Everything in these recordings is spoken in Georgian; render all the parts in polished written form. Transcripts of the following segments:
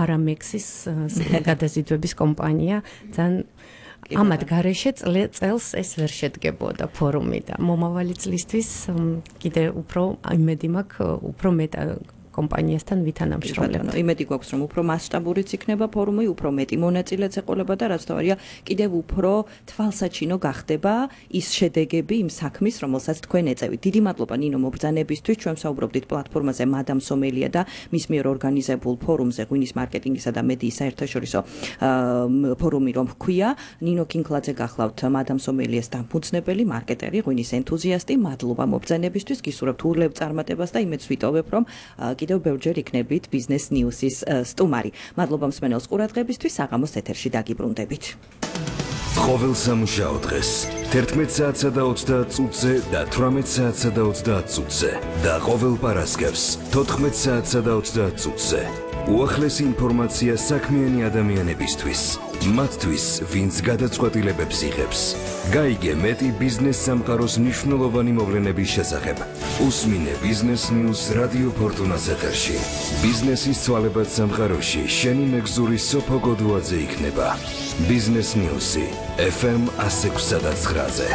Paramexis გადაზიდვების კომპანია ძალიან ამათ გარეშე წელს ეს ვერ შედგებოდა ფორუმი და მომავალი წლისთვის კიდე უფრო იმედი მაქვს უფრო მეტ კომპანიასთან ვითანამშრომლებთ. იმედი გვაქვს რომ უფრო მასშტაბურიც იქნება ფორუმი, უფრო მეტი მონაწილეც ეყოლება და რაც თავარია კიდევ უფრო თვალსაჩინო გახდება ის შედეგები იმ საქმის, რომელსაც თქვენ ეწევით. დიდი მადლობა ნინო მობრძანებისთვის. ჩვენ ვსაუბრობდით პლატფორმაზე Madame Sommelier და მის მიერ ორგანიზებულ ფორუმზე ღვინის მარკეტინგისა და მედიის საერთაშორისო ფორუმი რომ ჰქვია. ნინო კინკლაძე გახლავთ Madame Sommelier-ს დამფუძნებელი, მარკეტერი, ღვინის ენთუზიასტი. მადლობა მობრძანებისთვის. გისურვებთ უძლებ წარმატებას და იმედს ვიტოვებ რომ კიდევ ბევრჯერ იქნებით Business News-ის სტუმარი. მადლობა მსმენელს ყურადღებისთვის, საღამოს ეთერში დაგიბრუნდებით. ყოველ სამუშაო დღეს 11 საათსა და 30 წუთზე და 18 საათსა და 30 წუთზე და ყოველ პარასკევს 14 საათსა და 30 წუთზე. უახლესი ინფორმაცია საქმიანი ადამიანებისთვის, მათთვის, ვინც გადაწყვეტილებებს იღებს. გაიგე მეტი ბიზნეს სამყაროს მნიშვნელოვანი მოვლენების შესახებ. უსმინე Business News რადიო ფორტუნას ეთერში. ბიზნესის ცვალებად სამყაროში შენი მეგზური სოფო გოდუაძე იქნება. Business News-ი FM 106.9-ზე.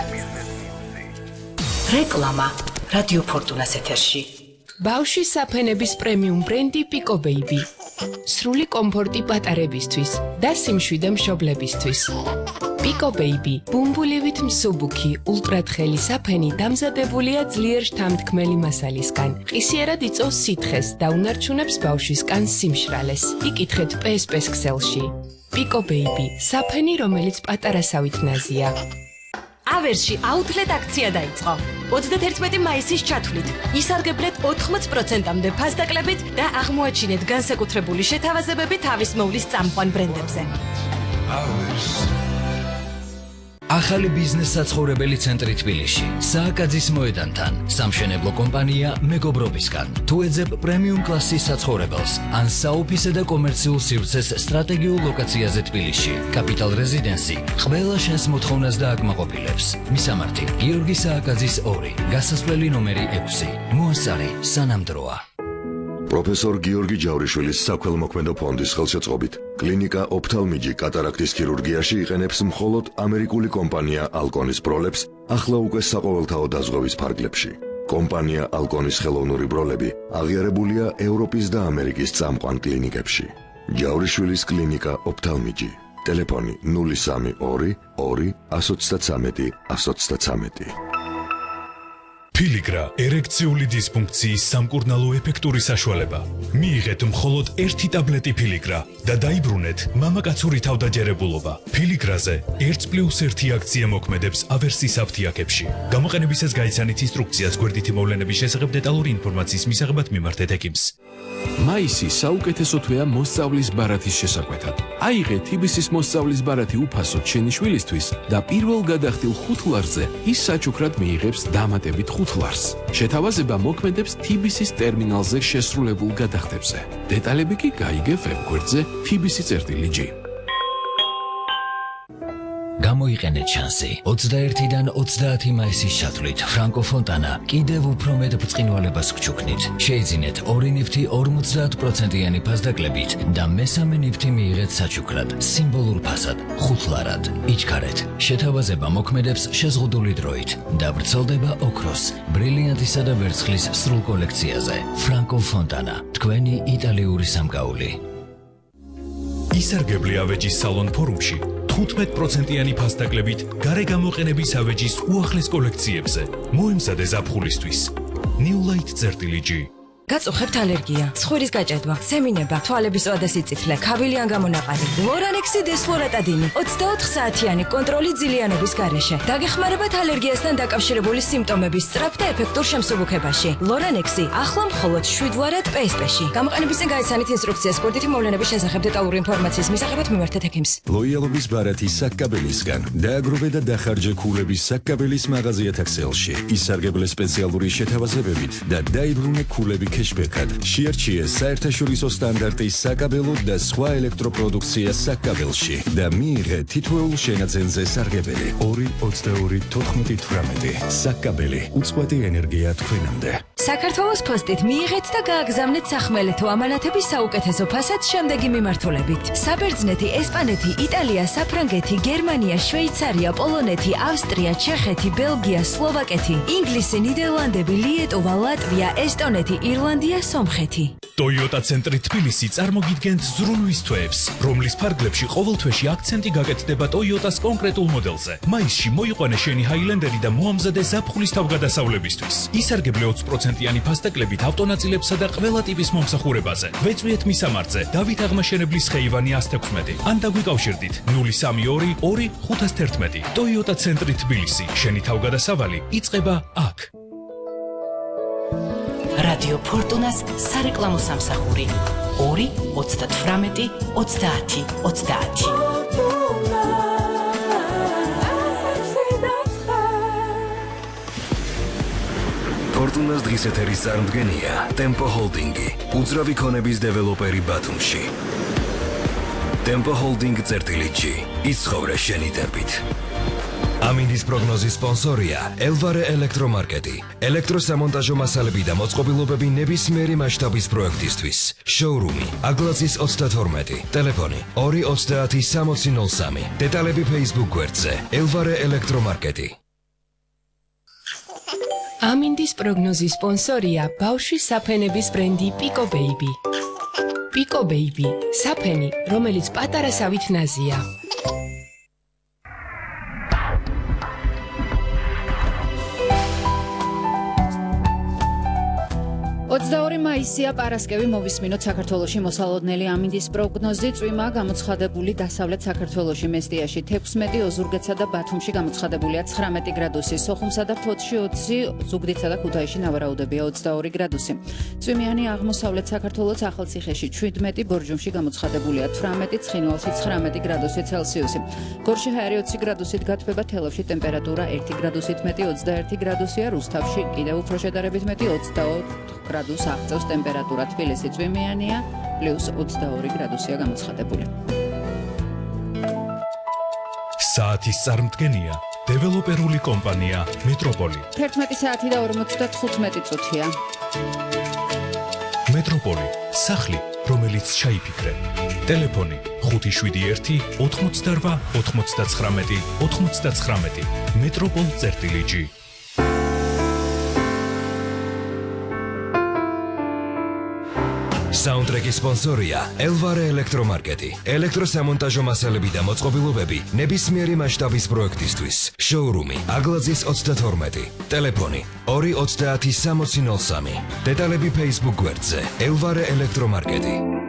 რეკლამა რადიო ფორტუნას ეთერში. ბავშვის საფენების პრემიუმ ბრენდი Pico Baby. სრული კომფორტი პატარებისთვის და სიმშვიდე მშობლებისთვის. Pico Baby, ბუმბულივით მსუბუქი, ულტრათხელი საფენი დამზადებულია ძლიერ შთამთქმელი მასალისგან. ყისიერად იწვევს სითხეს და უნარჩუნებს ბავშვის კანს სიმშრალეს. იკითხეთ PSP-ს ქსელში. Pico Baby, საფენი, რომელიც პატარასავით ნაზია. ავერსში აუთლეტ აქცია დაიწყო. 31 მაისის ჩათვლით ისარგებლეთ 80%-მდე ფასდაკლებით და აღმოაჩინეთ განსაკუთრებული შეთავაზებები თავის მოვლის წამყვან ბრენდებზე. ახალი ბიზნეს საცხოვრებელი ცენტრი თბილისში, სააკაძის მოედანთან, სამშენებლო კომპანია მეგობრობისგან. თუ ეძებ პრემიუმ კლასის საცხოვრებელს, ან საოფისე და კომერციულ სივრცეს სტრატეგიულ ლოკაციაზე თბილისში, კაპიტალ რეზიდენსი ყველა შენს მოთხოვნას და აკმაყოფილებს. მისამართი: გიორგი სააკაძის 2, გასასვლელი ნომერი 6. მოასწარი სანამ დროა. პროფესორ გიორგი ჯავრიშვილის საქველმოქმედო ფონდის ხელშეწყობით კლინიკა ოფთალმიჯი კატარაქტის ქირურგიაში იყენებს მხოლოდ ამერიკული კომპანია ალკონის ბროლებს ახლა უკვე საყოველთაო დაზღვევის ფარგლებში. კომპანია ალკონის ხელოვნური ბროლები აღიარებულია ევროპის და ამერიკის წამყვან კლინიკებში. ჯავრიშვილის კლინიკა ოფთალმიჯი. ტელეფონი 032 2 133 133. Filigra ერექციული დისფუნქციის სამკურნალო ეფექტური საშუალება. მიიღეთ მხოლოდ 1 ტაბლეტი Filigra და დაიბრუნეთ მამაკაცური თავდაჯერებულობა. Filigrაზე 1+1 აქცია მოქმედებს ავერსის აფთიაქებში. გამოყენებისას გაიცანით ინსტრუქციას გვერდითი მოვლენების შესახებ დეტალური ინფორმაციის მისაღებად მიმართეთ ექიმს. მაისი საუკეთესო თვეა მოსწავლის ბარათის შესაკვეთად. აიღე TBC-ის მოსწავლის ბარათი უფასოდ შენი შვილისთვის და პირველ გადახდილ 5 ლარზე ის საჩუქრად მიიღებს დამატებით 5 ლარს. შეთავაზება მოქმედებს TBC-ის ტერმინალზე შესრულებულ გადახდებზე. დეტალები კი გაიგე ვებგვერდზე TBC.g. გამოიყენეთ შანსი. 21-დან 30 მაისის ჩათვლით ფრანკო ფონტანა კიდევ უფრო მეტ ბრწყინვალებას გჩუქნით. შეიძინეთ 2 ნივთი 50%-იანი ფასდაკლებით და მესამე ნივთი მიიღეთ საჩუქრად, სიმბოლურ ფასად, 5 ლარად. იჩქარეთ. შეთავაზება მოქმედებს შეზღუდული დროით და ვრცელდება ოქროს, ბრილიანტისა და ვერცხლის სრულ კოლექციაზე. ფრანკო ფონტანა, თქვენი იტალიური სამკაული. ისარგებლე ავეჯის სალონ ფორუმში 15%-იანი ფასდაკლებით გარე გამოყენების ავეჯის უახლეს კოლექციებზე. მოემზადე ზაფხულისთვის. newlight.g. გაწუხებთ ალერგია, ცხვირის გაჭედვა, სემინება, თვალების ზღვა და სიწითლე, ქავილი ან გამონაყარი. ლორანექსი დესფლორატადინი 24 საათიანი კონტროლი ძილიანობის გარეშე. დაგეხმარებათ ალერგიასთან დაკავშირებული სიმპტომების სწრაფ და ეფექტურ შემსუბუქებაში. ლორანექსი ახლა მხოლოდ 7 ლარად PSP-ში. გამოყენების წინ გაიცანით ინსტრუქციას გვერდითი მოვლენების შესახებ დეტალური ინფორმაციის მისაღებად მიმართეთ ექიმს. ლოიალობის ბარათის საკაბელისგან დააგროვე და დახარჯე ქულების საკაბელის მაღაზიათა ქსელში. ისარგებლე სპეციალური შეთავაზებებით და დაიბრუნე ქულები კეშბეკად. შეარჩიე საერთაშორისო სტანდარტის საკაბელო და სხვა ელექტროპროდუქცია საკაბელში და მიიღე თითოეულ შენაძენზე სარგებელი 2-22-14-18. საკაბელი უწყვეტი ენერგია თქვენამდე. საქართველოს პოსტით მიიღეთ და გააგზავნეთ სახმელეთო ამანათების საუკეთესო ფასად შემდეგი მიმართულებით. საბერძნეთი, ესპანეთი, იტალია, საფრანგეთი, გერმანია, შვეიცარია, პოლონეთი, ავსტრია, ჩეხეთი, ბელგია, სლოვაკეთი, ინგლისი, ნიდერლანდები, ლიეტოვა, ლატვია, ესტონეთი, ირლანდია, სომხეთი. Toyota ცენტრი თბილისი წარმოგიდგენთ ზრუნვის თვეებს, რომლის ფარგლებში ყოველ თვეში აქცენტი გაკეთდება Toyota-ს კონკრეტულ მოდელზე. მაისში მოიყვანე შენი Highlander და მოამზადე ზაფხულის თავგადასავლებისთვის. ისარგებლე 20%-იანი ფასტეკლებით ავტონაწილებსა და ყველა ტიპის მომსახურებაზე. ვეწვიეთ მისამართზე დავით აღმაშენებლის ხეივანი 116 ან დაგვიკავშირდით 032 2511. Toyota ცენტრი თბილისი. შენი თავგადასავალი იწყება აქ. რადიო ფორტუნას სარეკლამო სამსახური 2-38-30-30. ფორტუნას დღის ეთერის წარმდგენია Tempo Holding-ი, უძრავი ქონების დეველოპერი ბათუმში. Tempo Holding წერტილიჩი, იცხოვრე შენი ტემპით. ამინდის პროგნოზის სპონსორია Elvare ელექტრომარკეტი. ელექტროსამონტაჟო მასალები და მოწყობილობები ნებისმიერი მასშტაბის პროექტისთვის. შოურუმი აგლაძის 32, ტელეფონი 230-6003. დეტალები Facebook გვერდზე Elvare ელექტრომარკეტი. ამინდის პროგნოზის სპონსორია ბავშვის საფენების ბრენდი Pico Baby. Pico Baby, საფენი, რომელიც პატარა სავით ნაზია. 22 მაისია პარასკევი მოვისმინოთ საქართველოში მოსალოდნელი ამინდის პროგნოზი წვიმა გამოცხადებული დასავლეთ საქართველოში მესტიაში 16 ოზურგეთსა და ბათუმში გამოცხადებულია 19 გრადუსი სოხუმსა და ფოთში 20 ზუგდიდსა და ქუთაისში ნავარაუდებია 22 გრადუსი წვიმიანი აღმოსავლეთ საქართველოს ახალციხეში 17 ბორჯომში გამოცხადებულია 18 ცხინვალში 19 გრადუსი ცელსიუსი გორში ჰაერი 20 გრადუსით გათბება თელავში ტემპერატურა 1 გრადუსით მეტი 21 გრადუსია რუსთავში კიდევ უფრო შედარებით მეტი 24 გრადუს აღწევს ტემპერატურა თბილისი წვიმიანია +22 გრადუსია გამოცხადებული. საათის წარმდგენია დეველოპერული კომპანია მეტროპოლი. 11 საათი და 55 წუთია. მეტროპოლი, სახლი, რომელიც ჩაიფიქრე. ტელეფონი 571 88 99 99. მეტროპოლ წერტილიჯი. საუნდტრეკის სპონსორია Elvare ელექტრომარკეტი. ელექტროსამონტაჟო მასალები და მოწყობილობები ნებისმიერი მასშტაბის პროექტისთვის. შოურუმი აგლაძის 32, ტელეფონი 230-6003. დეტალები Facebook გვერდზე Elvare ელექტრომარკეტი.